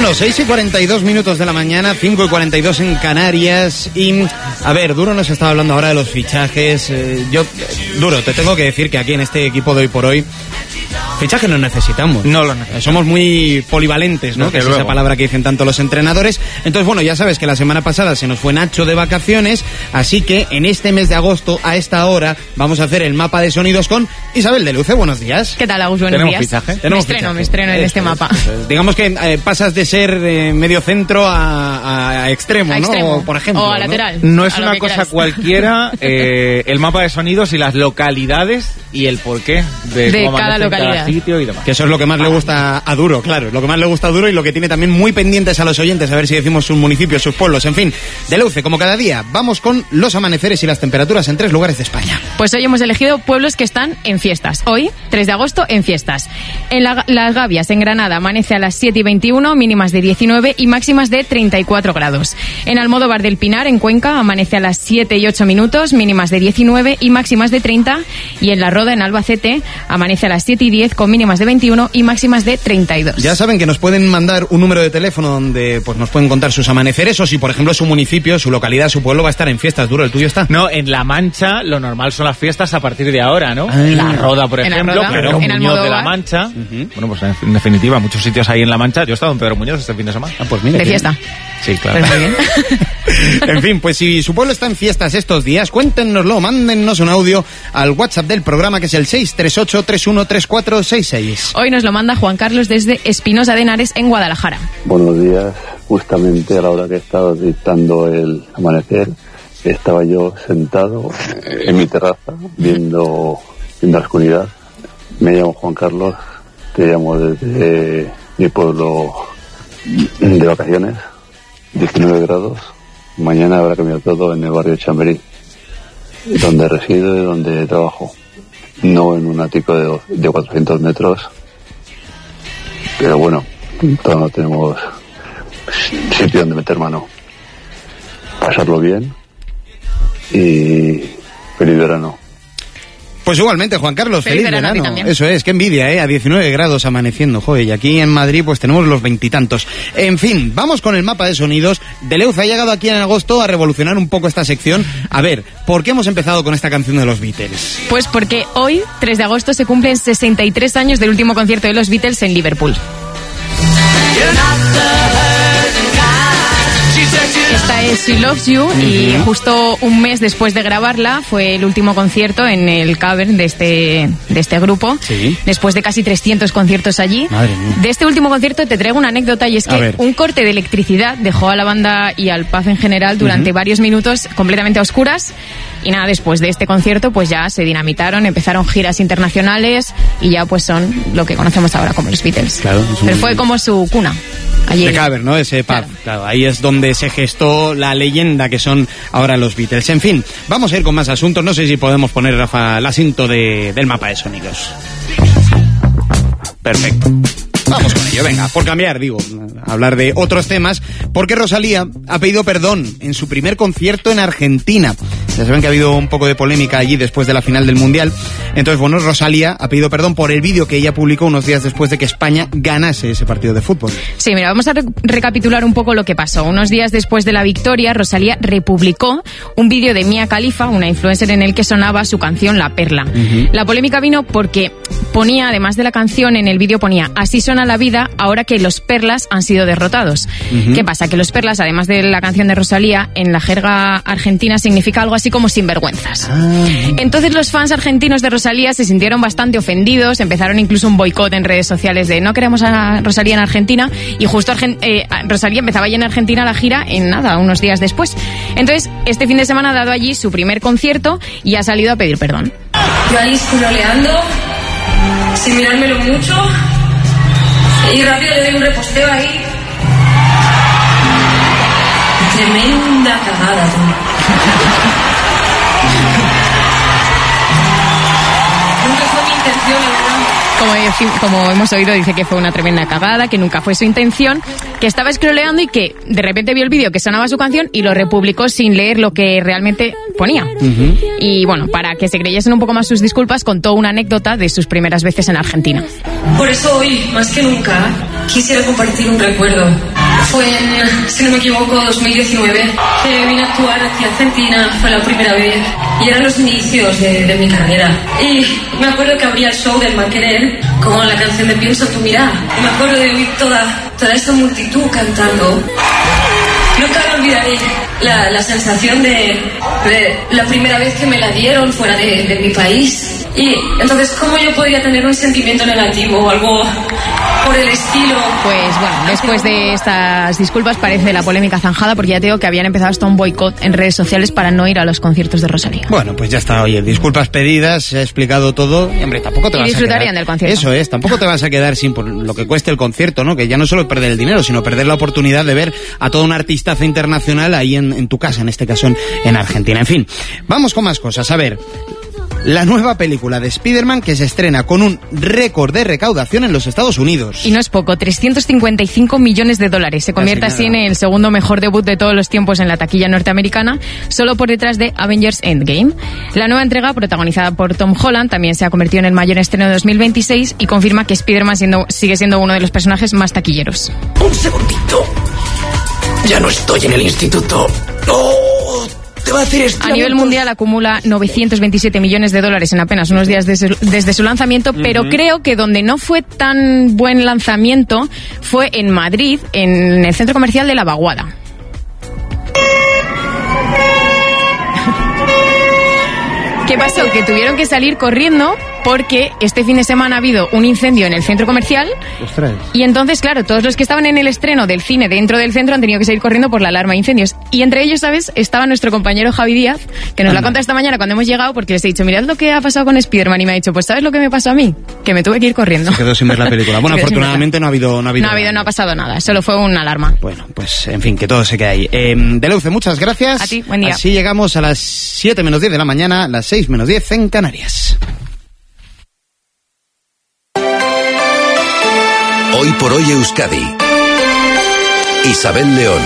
Bueno, 6:42 de la mañana, 5:42 en Canarias. Y, a ver, Duro nos estaba hablando ahora de los fichajes. Duro, te tengo que decir que aquí en este equipo de hoy por hoy, fichajes no necesitamos. No lo necesitamos. Somos muy polivalentes, ¿no? Que es esa palabra que dicen tanto los entrenadores. Entonces, bueno, ya sabes que la semana pasada se nos fue Nacho de vacaciones, así que en este mes de agosto, a esta hora, vamos a hacer el mapa de sonidos con Isabel de Luce. Buenos días. ¿Qué tal, Agus? Buenos días. ¿Fichaje? Me estreno en este mapa. Digamos que pasas de ser medio centro a extremo, ¿no? Extremo. Por ejemplo. O a lateral. No es una cosa cualquiera, el mapa de sonidos y las localidades y el porqué de cómo cada localidad. Sitio y demás. Que eso es lo que más le gusta a Duro, claro. Lo que más le gusta a Duro y lo que tiene también muy pendientes a los oyentes, a ver si decimos sus municipios, sus pueblos, en fin. De Luce, como cada día, vamos con los amaneceres y las temperaturas en 3 lugares de España. Pues hoy hemos elegido pueblos que están en fiestas. Hoy, 3 de agosto, en fiestas. En Las Gavias, en Granada, amanece a las 7:21, mínimas de 19 y máximas de 34 grados. En Almodóvar del Pinar, en Cuenca, amanece a las 7:08, mínimas de 19 y máximas de 30. Y en La Roda, en Albacete, amanece a las 7:10 con mínimas de 21 y máximas de 32. Ya saben que nos pueden mandar un número de teléfono donde pues nos pueden contar sus amaneceres, o si por ejemplo su municipio, su localidad, su pueblo va a estar en fiestas. Duro, ¿el tuyo está? No, en La Mancha lo normal son las fiestas a partir de ahora, ¿no? La Roda, por ejemplo, Pedro Muñoz de La Mancha. Bueno, pues en definitiva, muchos sitios ahí en La Mancha. Yo he estado en Pedro Muñoz este fin de semana. Pues mira, de fiesta. Sí, claro. Pues muy bien. En fin, pues si su pueblo está en fiestas estos días, cuéntenoslo, mándennos un audio al WhatsApp del programa, que es el 638-313466. Hoy nos lo manda Juan Carlos desde Espinosa de Henares, en Guadalajara. Buenos días. Justamente a la hora que estaba dictando el amanecer, estaba yo sentado en mi terraza viendo la oscuridad. Me llamo Juan Carlos, te llamo desde mi pueblo de vacaciones, 19 grados. Mañana habrá cambiado todo en el barrio de Chamberí, donde resido y donde trabajo. No en un ático de 400 metros, pero bueno, todavía no tenemos sitio donde meter mano. Pasarlo bien y feliz verano. Pues igualmente, Juan Carlos, feliz verano. Eso es, qué envidia, a 19 grados amaneciendo, joder, y aquí en Madrid pues tenemos los 20 y tantos. En fin, vamos con el mapa de sonidos. Deleuze ha llegado aquí en agosto a revolucionar un poco esta sección. A ver, ¿por qué hemos empezado con esta canción de los Beatles? Pues porque hoy, 3 de agosto, se cumplen 63 años del último concierto de los Beatles en Liverpool. Esta es She Loves You y justo un mes después de grabarla fue el último concierto en el Cavern de este grupo. Sí. Después de casi 300 conciertos allí. Madre mía. De este último concierto te traigo una anécdota, y es que un corte de electricidad dejó a la banda y al pub en general durante varios minutos completamente a oscuras. Y nada, después de este concierto pues ya se dinamitaron, empezaron giras internacionales y ya pues son lo que conocemos ahora como los Beatles. Claro, pero fue como su cuna. Allí. De Cavern, ¿no? Ese pub. Claro, ahí es donde se gestó la leyenda que son ahora los Beatles. En fin, vamos a ir con más asuntos. No sé si podemos poner, Rafa, el asiento del mapa de sonidos. Perfecto. Vamos con ello, venga, por cambiar, digo, hablar de otros temas, porque Rosalía ha pedido perdón en su primer concierto en Argentina. Ya saben que ha habido un poco de polémica allí después de la final del Mundial. Entonces, bueno, Rosalía ha pedido perdón por el vídeo que ella publicó unos días después de que España ganase ese partido de fútbol. Sí, mira, vamos a recapitular un poco lo que pasó. Unos días después de la victoria, Rosalía republicó un vídeo de Mia Khalifa, una influencer, en el que sonaba su canción La Perla. La polémica vino porque ponía, además de la canción, en el vídeo ponía: así suena la vida ahora que los Perlas han sido derrotados. ¿Qué pasa? Que los Perlas, además de la canción de Rosalía, en la jerga argentina significa algo así como sinvergüenzas. Entonces los fans argentinos de Rosalía se sintieron bastante ofendidos, empezaron incluso un boicot en redes sociales de no queremos a Rosalía en Argentina, y justo Rosalía empezaba ya en Argentina la gira en nada, unos días después. Entonces este fin de semana ha dado allí su primer concierto y ha salido a pedir perdón. Yo ahí scrolleando, sin mirármelo mucho, y rápido le doy un reposteo ahí. Tremenda cagada, tú. Nunca fue mi intención, la verdad. Como hemos oído, dice que fue una tremenda cagada, que nunca fue su intención, que estaba scrolleando y que de repente vio el vídeo que sonaba su canción y lo republicó sin leer lo que realmente ponía. Y bueno, para que se creyesen un poco más sus disculpas, contó una anécdota de sus primeras veces en Argentina. Por eso hoy, más que nunca, quisiera compartir un recuerdo. Fue en, si no me equivoco, 2019, que vine a actuar aquí a Argentina, fue la primera vez, y eran los inicios de mi carrera. Y me acuerdo que abría el show del Mal Querer con la canción de Pienso en tu mirada. Y me acuerdo de oír toda esa multitud cantando. Nunca me olvidaré la sensación de la primera vez que me la dieron fuera de mi país. Y entonces, ¿cómo yo podría tener un sentimiento negativo o algo por el estilo? Pues bueno, después de estas disculpas parece la polémica zanjada, porque ya te digo que habían empezado hasta un boicot en redes sociales para no ir a los conciertos de Rosalía. Bueno, pues ya está, oye, disculpas pedidas, se ha explicado todo, y hombre, tampoco te vas a quedar... disfrutarían del concierto. Eso es, tampoco te vas a quedar sin por lo que cueste el concierto, ¿no? Que ya no solo perder el dinero, sino perder la oportunidad de ver a toda una artistaza internacional ahí en tu casa, en este caso en Argentina. En fin, vamos con más cosas. A ver... La nueva película de Spider-Man que se estrena con un récord de recaudación en los Estados Unidos. Y no es poco, 355 millones de dólares. Se convierte así en el segundo mejor debut de todos los tiempos en la taquilla norteamericana, solo por detrás de Avengers Endgame. La nueva entrega, protagonizada por Tom Holland, también se ha convertido en el mayor estreno de 2026 y confirma que Spider-Man sigue siendo uno de los personajes más taquilleros. Un segundito. Ya no estoy en el instituto. ¡Oh! A nivel mundial acumula 927 millones de dólares en apenas unos días desde su lanzamiento, pero creo que donde no fue tan buen lanzamiento fue en Madrid, en el centro comercial de La Vaguada. ¿Qué pasó? Que tuvieron que salir corriendo porque este fin de semana ha habido un incendio en el centro comercial. ¡Ostras! Y entonces, claro, todos los que estaban en el estreno del cine dentro del centro han tenido que salir corriendo por la alarma de incendios. Y entre ellos, ¿sabes? Estaba nuestro compañero Javi Díaz, que nos lo ha contado esta mañana cuando hemos llegado, porque les he dicho, mirad lo que ha pasado con Spider-Man, y me ha dicho, pues ¿sabes lo que me pasó a mí? Que me tuve que ir corriendo. Se quedó sin ver la película. Bueno, afortunadamente no ha pasado nada, solo fue una alarma. Bueno, pues en fin, que todo se queda ahí. Deleuze, muchas gracias. A ti, buen día. Así llegamos a las 7 menos 10 de la mañana, las 6 menos 10 en Canarias. Hoy por hoy Euskadi. Isabel León.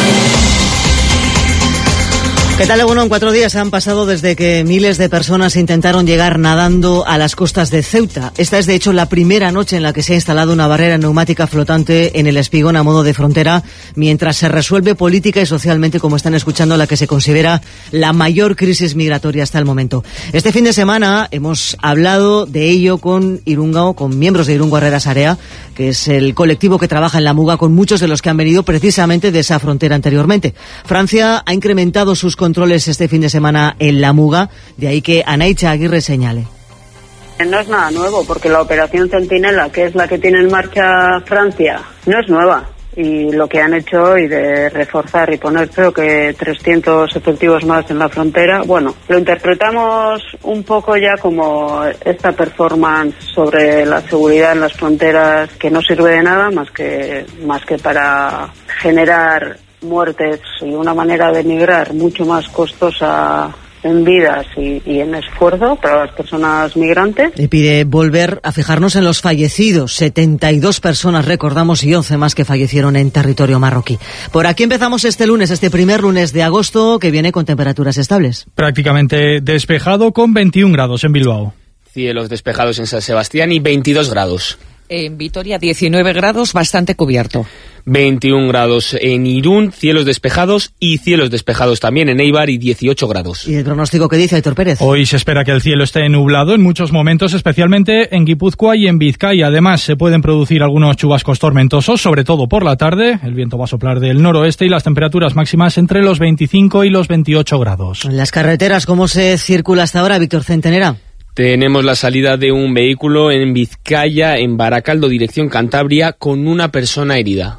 ¿Qué tal, Egunon? 4 días han pasado desde que miles de personas intentaron llegar nadando a las costas de Ceuta. Esta es, de hecho, la primera noche en la que se ha instalado una barrera neumática flotante en el Espigón a modo de frontera, mientras se resuelve política y socialmente, como están escuchando, la que se considera la mayor crisis migratoria hasta el momento. Este fin de semana hemos hablado de ello con Irungo, con miembros de Irungo Herrera Sarea, que es el colectivo que trabaja en la Muga, con muchos de los que han venido precisamente de esa frontera anteriormente. Francia ha incrementado sus controles este fin de semana en la Muga, de ahí que Anaicha Aguirre señale. No es nada nuevo, porque la operación Centinela, que es la que tiene en marcha Francia, no es nueva. Y lo que han hecho hoy de reforzar y poner, creo que 300 efectivos más en la frontera, bueno, lo interpretamos un poco ya como esta performance sobre la seguridad en las fronteras, que no sirve de nada más que para generar muertes y una manera de migrar mucho más costosa en vidas y en esfuerzo para las personas migrantes. Y pide volver a fijarnos en los fallecidos. 72 personas, recordamos, y 11 más que fallecieron en territorio marroquí. Por aquí empezamos este primer lunes de agosto, que viene con temperaturas estables. Prácticamente despejado, con 21 grados en Bilbao. Cielos despejados en San Sebastián y 22 grados. En Vitoria, 19 grados, bastante cubierto. 21 grados en Irún, cielos despejados y cielos despejados también en Eibar y 18 grados. ¿Y el pronóstico qué dice, Aitor Pérez? Hoy se espera que el cielo esté nublado en muchos momentos, especialmente en Guipúzcoa y en Vizcaya. Además, se pueden producir algunos chubascos tormentosos, sobre todo por la tarde. El viento va a soplar del noroeste y las temperaturas máximas entre los 25 y los 28 grados. En las carreteras, ¿cómo se circula hasta ahora, Víctor Centenera? Tenemos la salida de un vehículo en Vizcaya, en Baracaldo, dirección Cantabria, con una persona herida.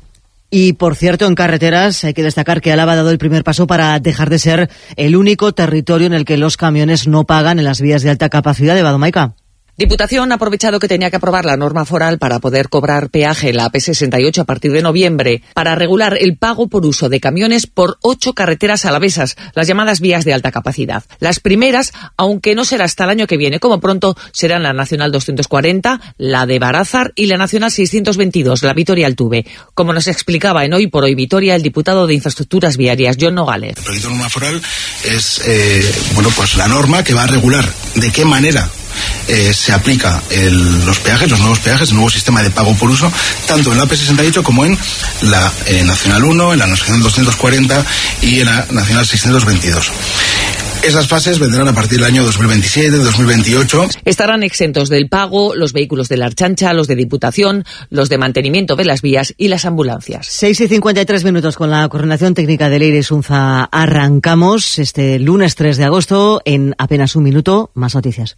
Y, por cierto, en carreteras hay que destacar que Álava ha dado el primer paso para dejar de ser el único territorio en el que los camiones no pagan en las vías de alta capacidad de Badomaica. Diputación ha aprovechado que tenía que aprobar la norma foral para poder cobrar peaje en la AP68 a partir de noviembre, para regular el pago por uso de camiones por 8 carreteras alavesas, las llamadas vías de alta capacidad. Las primeras, aunque no será hasta el año que viene, como pronto, serán la Nacional 240, la de Barázar y la Nacional 622, la Vitoria-Altuve. Como nos explicaba en Hoy por Hoy Vitoria el diputado de Infraestructuras Viarias, John Nogales. El proyecto de norma foral es pues la norma que va a regular de qué manera se aplica los nuevos peajes, el nuevo sistema de pago por uso, tanto en la AP68 como en la Nacional 1, en la Nacional 240 y en la Nacional 622. Esas fases vendrán a partir del año 2027, 2028. Estarán exentos del pago los vehículos de la Ertzaintza, los de Diputación, los de mantenimiento de las vías y las ambulancias. 6:53 con la coordinación técnica de Leire Sunza. Arrancamos este lunes 3 de agosto en apenas un minuto. Más noticias.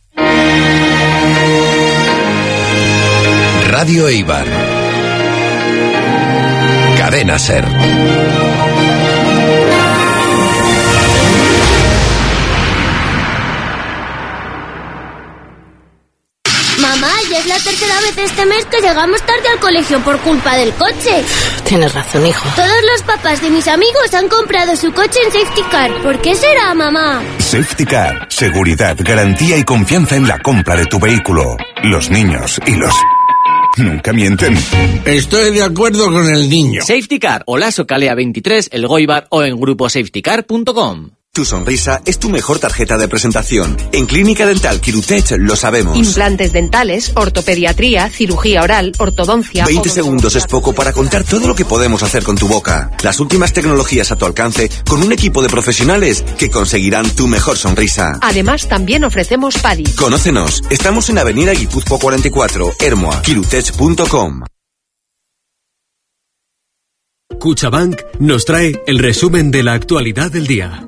Radio Eibar. Cadena SER. Mamá, ya es la tercera vez este mes que llegamos tarde al colegio por culpa del coche. Tienes razón, hijo. Todos los papás de mis amigos han comprado su coche en Safety Car. ¿Por qué será, mamá? Safety Car. Seguridad, garantía y confianza en la compra de tu vehículo. Los niños y los... nunca mienten. Estoy de acuerdo con el niño. Safety Car o la Socalea 23, el Goibar o en gruposafetycar.com. Tu sonrisa es tu mejor tarjeta de presentación. En Clínica Dental Quirutech lo sabemos. Implantes dentales, ortopediatría, cirugía oral, ortodoncia... 20 segundos es poco para contar todo lo que podemos hacer con tu boca. Las últimas tecnologías a tu alcance con un equipo de profesionales que conseguirán tu mejor sonrisa. Además, también ofrecemos PADI. Conócenos. Estamos en Avenida Guipúzcoa 44, Ermua, quirutech.com. Cuchabank nos trae el resumen de la actualidad del día.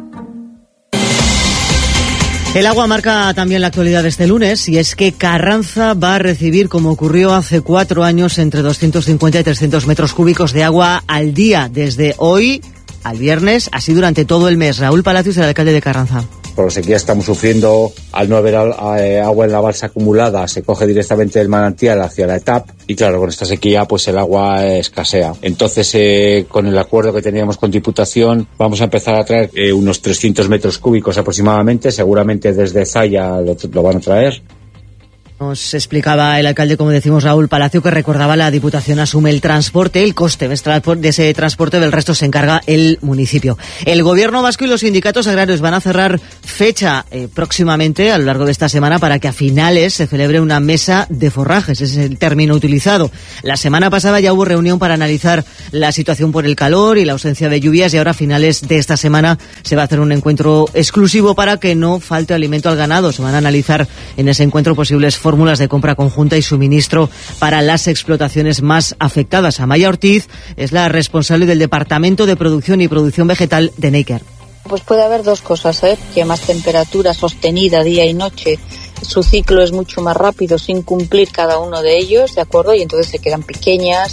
El agua marca también la actualidad de este lunes, y es que Carranza va a recibir, como ocurrió hace 4 años, entre 250 y 300 metros cúbicos de agua al día, desde hoy al viernes, así durante todo el mes. Raúl Palacios, el alcalde de Carranza. Por la sequía estamos sufriendo, al no haber agua en la balsa acumulada, se coge directamente del manantial hacia la ETAP, y claro, con esta sequía pues el agua escasea. Entonces, con el acuerdo que teníamos con Diputación, vamos a empezar a traer unos 300 metros cúbicos aproximadamente, seguramente desde Zaya lo van a traer. Nos explicaba el alcalde, como decimos, Raúl Palacio, que recordaba la Diputación asume el transporte, el coste de ese transporte, del resto se encarga el municipio. El Gobierno vasco y los sindicatos agrarios van a cerrar fecha próximamente, a lo largo de esta semana, para que a finales se celebre una mesa de forrajes, ese es el término utilizado. La semana pasada ya hubo reunión para analizar la situación por el calor y la ausencia de lluvias, y ahora a finales de esta semana se va a hacer un encuentro exclusivo para que no falte alimento al ganado. Se van a analizar en ese encuentro posibles fórmulas de compra conjunta y suministro para las explotaciones más afectadas. Amaya Ortiz es la responsable del Departamento de Producción y Producción Vegetal de Neiker. Pues puede haber dos cosas, que más temperatura sostenida día y noche, su ciclo es mucho más rápido sin cumplir cada uno de ellos, ¿de acuerdo? Y entonces se quedan pequeñas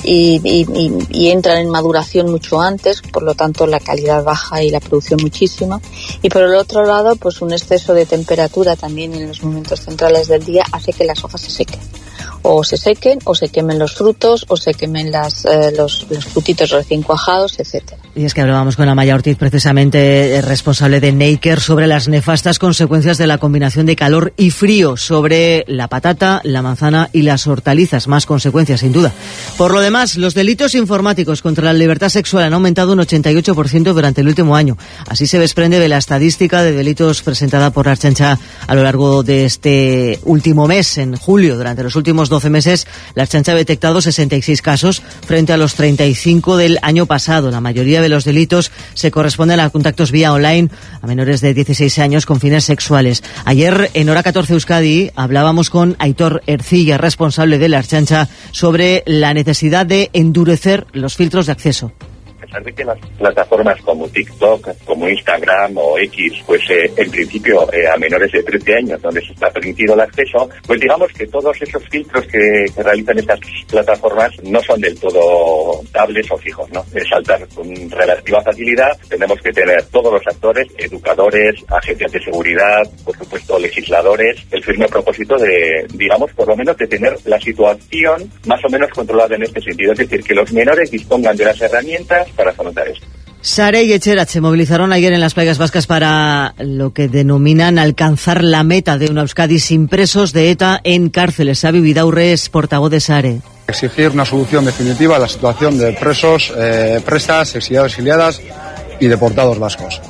y entran en maduración mucho antes, por lo tanto la calidad baja y la producción muchísimo. Y por el otro lado, pues un exceso de temperatura también en los momentos centrales del día hace que las hojas se sequen. O se sequen, o se quemen los frutos, o se quemen los frutitos recién cuajados, etcétera. Y es que hablábamos con Amaya Ortiz, precisamente responsable de Neiker, sobre las nefastas consecuencias de la combinación de calor y frío sobre la patata, la manzana y las hortalizas. Más consecuencias, sin duda. Por lo demás, los delitos informáticos contra la libertad sexual han aumentado un 88% durante el último año. Así se desprende de la estadística de delitos presentada por la Ertzaintza a lo largo de este último mes. En julio, durante los últimos 12 meses, la Ertzaintza ha detectado 66 casos frente a los 35 del año pasado. La mayoría de los delitos se corresponden a contactos vía online a menores de 16 años con fines sexuales. Ayer, en Hora 14 Euskadi, hablábamos con Aitor Ercilla, responsable de la Ertzaintza, sobre la necesidad de endurecer los filtros de acceso. A pesar de que las plataformas como TikTok, como Instagram o X, pues en principio a menores de 13 años, donde se está permitido el acceso, pues digamos que todos esos filtros que realizan estas plataformas no son del todo estables o fijos, ¿no? Es saltar con relativa facilidad. Tenemos que tener todos los actores, educadores, agentes de seguridad, por supuesto legisladores, el firme propósito de, digamos, por lo menos de tener la situación más o menos controlada en este sentido. Es decir, que los menores dispongan de las herramientas para afrontar esto. Sare y Etxerat se movilizaron ayer en las playas vascas para lo que denominan alcanzar la meta de una Euskadi sin presos de ETA en cárceles. Xabi Vidaurre es portavoz de Sare. Exigir una solución definitiva a la situación de presos, presas, exiliados, exiliadas y deportados vascos.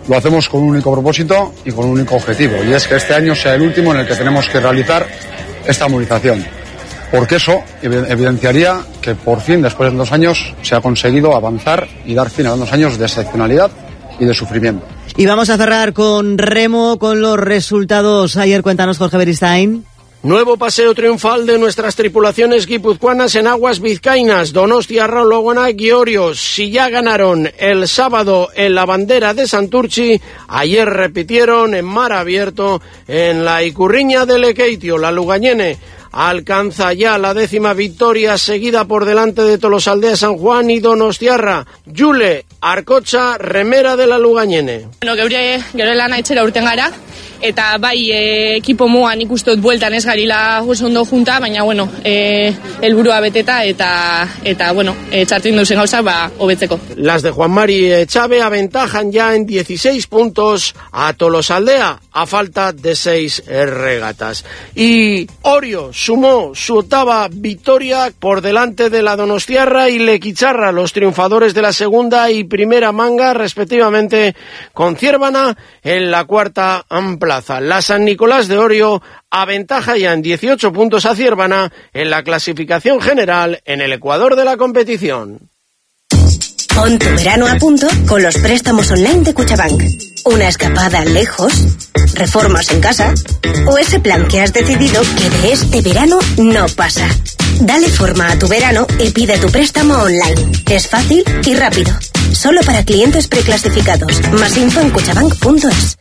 Lo hacemos con un único propósito y con un único objetivo, y es que este año sea el último en el que tenemos que realizar esta movilización, porque eso evidenciaría que por fin, después de 2 años, se ha conseguido avanzar y dar fin a 2 años de excepcionalidad y de sufrimiento. Y vamos a cerrar con remo, con los resultados. Ayer, cuéntanos, Jorge Beristain. Nuevo paseo triunfal de nuestras tripulaciones guipuzcoanas en aguas vizcaínas. Donostiarra, Logonac y Orios. Si ya ganaron el sábado en la bandera de Santurchi, ayer repitieron en mar abierto en la Icurriña de Lekeitio. La Lugañene alcanza ya la 10ª victoria, seguida por delante de Tolosaldea, San Juan y Donostiarra. Jule Arcocha, remera de la Lugañene. Bueno, geure lana etxera urten gara, eta bai ekipo mugan ikustot bueltan ez garila oso ondo junta, baina bueno, helburua beteta eta bueno, txartu induzen gauzak hobetzeko. Las de Juan Mari Chave aventajan ya en 16 puntos a Tolosaldea, a falta de 6 regatas. Y Orio sumó su 8ª victoria por delante de la Donostiarra y Lequicharra, los triunfadores de la segunda y primera manga, respectivamente, con Ciervana en la 4ª plaza. La San Nicolás de Orio aventaja ya en 18 puntos a Ciervana en la clasificación general en el ecuador de la competición. Pon tu verano a punto con los préstamos online de Cuchabank. Una escapada lejos, reformas en casa o ese plan que has decidido que de este verano no pasa. Dale forma a tu verano y pide tu préstamo online. Es fácil y rápido. Solo para clientes preclasificados. Más info en cuchabank.es.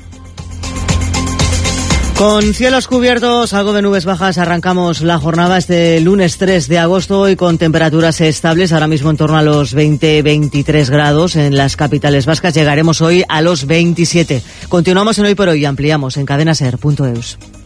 Con cielos cubiertos, algo de nubes bajas, arrancamos la jornada este lunes 3 de agosto y con temperaturas estables, ahora mismo en torno a los 20-23 grados en las capitales vascas. Llegaremos hoy a los 27. Continuamos en Hoy por Hoy y ampliamos en cadenaser.eus.